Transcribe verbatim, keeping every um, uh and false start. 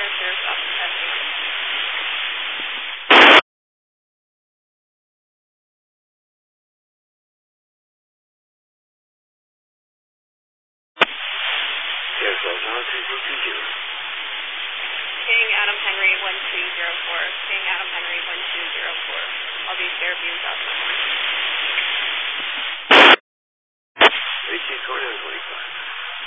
zero zero South testing. Yes, well, now two zero two zero. King Adam Henry one two zero four. King Adam Henry one two zero four. All these Fairview South. eighteen twenty-nine twenty-five.